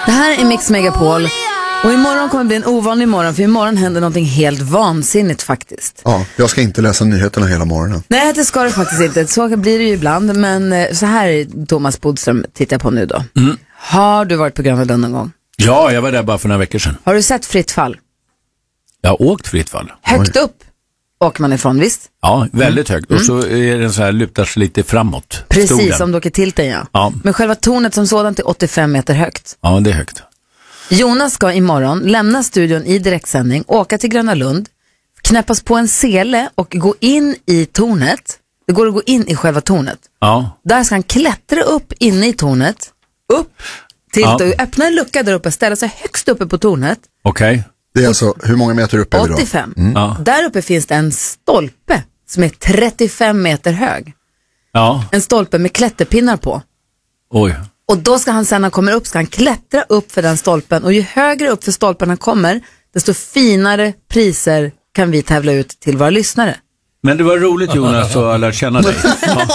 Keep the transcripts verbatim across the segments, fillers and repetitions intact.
Det här är Mix Megapol. Och imorgon kommer det bli en ovanlig morgon, för imorgon händer någonting helt vansinnigt faktiskt. Ja, jag ska inte läsa nyheterna hela morgonen. Nej, det ska du faktiskt inte. Så blir det ju ibland. Men så här är Thomas Bodström tittar på nu då. Mm. Har du varit på Gröna Lund någon gång? Ja, jag var där bara för några veckor sedan. Har du sett fritt fall? Jag har åkt fritt fall. Högt Oj. upp åker man ifrån, visst? Ja, väldigt högt. Mm. Och så är den så här, lutar sig lite framåt. Precis, Stolen. Som du åker till den, ja. ja. Men själva tornet som sådant är åttiofem meter högt. Ja, det är högt. Jonas ska imorgon lämna studion i direktsändning, åka till Gröna Lund, knäppas på en sele och gå in i tornet. Det går att gå in i själva tornet. Ja. Där ska han klättra upp inne i tornet, upp till ja. och öppna en lucka där uppe, ställa sig högst uppe på tornet. Okej. Okay. Det är alltså, hur många meter uppe är vi då? åttiofem. Mm. Ja. Där uppe finns det en stolpe som är trettiofem meter hög. Ja. En stolpe med klätterpinnar på. Oj. Och då ska han, sen när han kommer upp, ska han klättra upp för den stolpen. Och ju högre upp för stolpen han kommer, desto finare priser kan vi tävla ut till våra lyssnare. Men det var roligt, Jonas, att lära känna dig. Ja.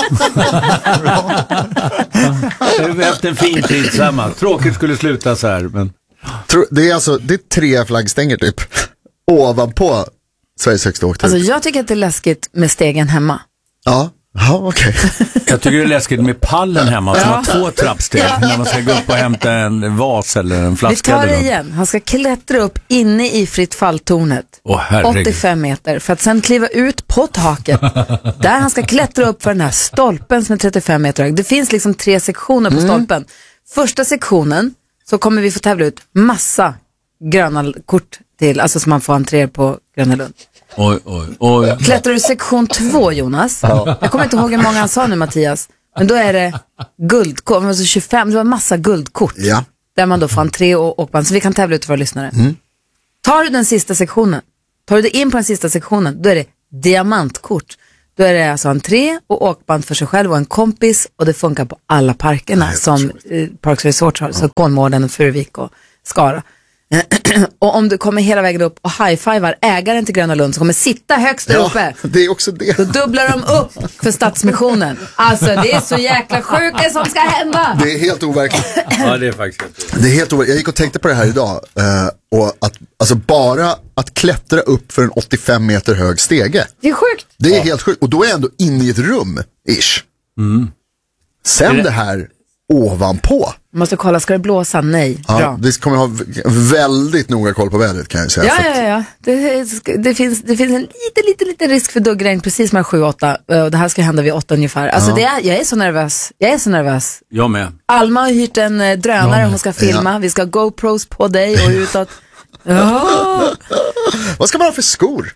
Vi har haft en fin tid tillsammans. Tråkigt skulle sluta så här, men... Det är alltså, det är tre flaggstänger typ ovanpå Sveriges högsta åktur. Alltså jag tycker att det är läskigt med stegen hemma. Ja, ja okej. Okay. Jag tycker det är läskigt med pallen hemma som ja. har två trappsteg ja. när man ska gå upp och hämta en vas eller en flaska. Vi tar det igen. Han ska klättra upp inne i fritt falltornet. Åh, åttiofem meter för att sen kliva ut på taket där han ska klättra upp för den här stolpen som är trettiofem meter hög. Det finns liksom tre sektioner på mm. stolpen. Första sektionen så kommer vi få tävla ut massa gröna kort till, alltså som man får entré på Gröna Lund. Oj, oj, oj. Klättrar du sektion två, Jonas? Ja. Jag kommer inte ihåg hur många han sa nu, Mattias. Men då är det guldkort, alltså tjugofem, det var massa guldkort. Ja. Där man då får entré och åkband, så vi kan tävla ut för våra lyssnare. Mm. Tar du den sista sektionen, tar du dig in på den sista sektionen, då är det diamantkort. Då är det alltså entré och åkband för sig själv och en kompis, och det funkar på alla parkerna Nej, som eh, Parks Resort har, ja. så Kolmården och Furuvik och Skara. Och om du kommer hela vägen upp och high-fivar ägaren till Gröna Lund, så kommer sitta högst där ja, uppe. Det är också det. Då dubblar de upp för Stadsmissionen. Alltså det är så jäkla sjuka som ska hända. Det är helt overkligt. Ja, det är faktiskt helt Det är helt overkligt. Jag gick och tänkte på det här idag. Uh, och att, alltså bara att klättra upp för en åttiofem meter hög stege. Det är sjukt. Det är ja. helt sjukt. Och då är jag ändå inne i ett rum, ish. Mm. Sen det... det här ovanpå. Måste kolla, ska det blåsa? Nej. Ja, bra. Vi kommer ha väldigt noga koll på vädret, kan jag säga. Ja, ja, ja. Det, det, finns, det finns en liten, liten, liten risk för duggregn precis med sju åtta. Och det här ska hända vid åtta ungefär. Alltså ja. det är, jag är så nervös. Jag är så nervös. Jag med. Alma har hyrt en drönare, hon ska filma. Ja. Vi ska ha GoPros på dig och utåt. Oh. Vad ska man ha för skor?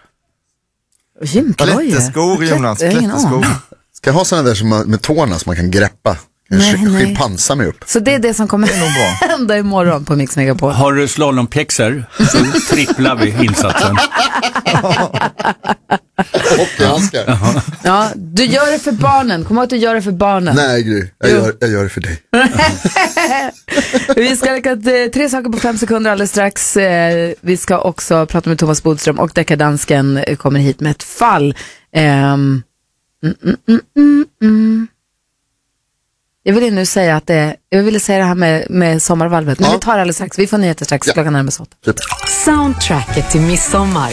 Klätterskor, Jonas. Klätterskor. Ska jag ha sådana där som man, med tårna som man kan greppa? Schimpansa mig upp. Så det är det som kommer att hända imorgon på Mix Megapol. Har du slalompjäxor så tripplar vi insatsen. Och handskar. Uh-huh. Ja, du gör det för barnen. Kom ihåg att du gör det för barnen. Nej, Gry. Jag gör, jag gör det för dig. Vi ska lägga tre saker på fem sekunder alldeles strax. Vi ska också prata med Thomas Bodström, och Deckardansken kommer hit med ett fall. Um, mm, mm, mm, mm, mm. Jag vill nu säga att det, jag ville säga det här med, med sommarvalvet. Men ja. vi tar det alldeles strax. Vi får nyheter strax. Ja. Klockan närmar sig åtta. Soundtracket till midsommar.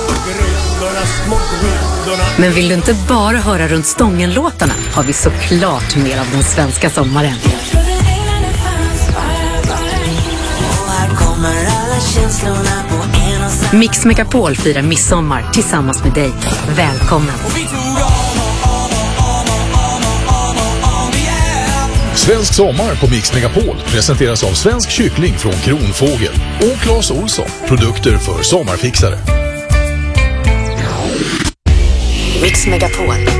Men vill du inte bara höra runt stången-låtarna, har vi såklart mer av den svenska sommaren. Mix Megapol firar midsommar tillsammans med dig. Välkommen! Svensk sommar på Mix Megapol presenteras av Svensk kyckling från Kronfågel och Claes Olsson, produkter för sommarfixare. Mix Megapol.